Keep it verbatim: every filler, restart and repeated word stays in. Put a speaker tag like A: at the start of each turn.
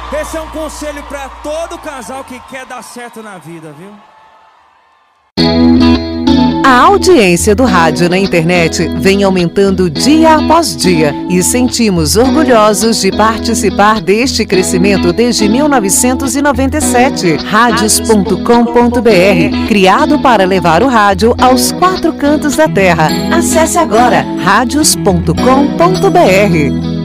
A: Esse é um conselho pra todo casal que quer dar certo na vida, viu?
B: A audiência do rádio na internet vem aumentando dia após dia e sentimos orgulhosos de participar deste crescimento desde mil novecentos e noventa e sete. Radios ponto com ponto br, criado para levar o rádio aos quatro cantos da terra. Acesse agora radios ponto com ponto br.